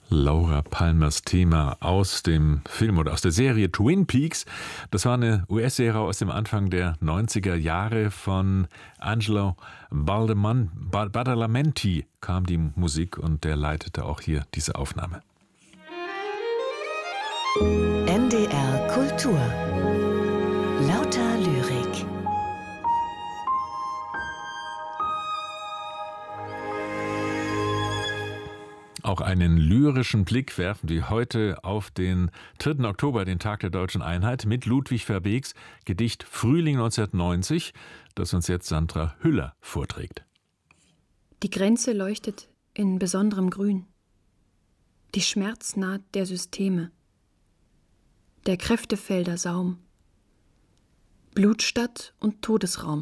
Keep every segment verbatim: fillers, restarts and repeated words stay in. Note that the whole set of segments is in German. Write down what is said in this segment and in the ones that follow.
Laura Palmers Thema aus dem Film oder aus der Serie Twin Peaks. Das war eine U S-Serie aus dem Anfang der neunziger Jahre. Von Angelo Baldaman, Badalamenti kam die Musik und der leitete auch hier diese Aufnahme. N D R Kultur. Lauter Lyrik. Auch einen lyrischen Blick werfen wir heute auf den dritten Oktober, den Tag der Deutschen Einheit, mit Ludwig Verbeeks Gedicht Frühling neunzehnhundertneunzig, das uns jetzt Sandra Hüller vorträgt. Die Grenze leuchtet in besonderem Grün. Die Schmerznaht der Systeme. Der Kräftefelder Saum. Blutstadt und Todesraum.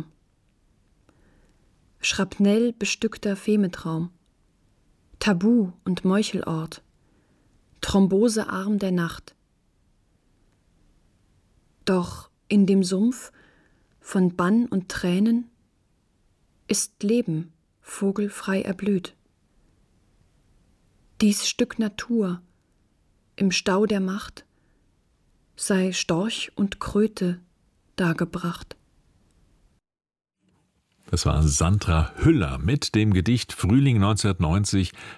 Schrapnell bestückter Femetraum. Tabu und Meuchelort, Thrombosearm der Nacht. Doch in dem Sumpf von Bann und Tränen ist Leben vogelfrei erblüht. Dies Stück Natur im Stau der Macht sei Storch und Kröte dargebracht. Das war Sandra Hüller mit dem Gedicht Frühling neunzehnhundertneunzig